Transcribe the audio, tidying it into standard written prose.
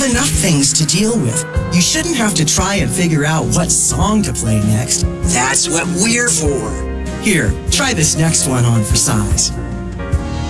have enough things to deal with. You shouldn't have to try and figure out what song to play next. That's what we're for. Here, try this next one on for size.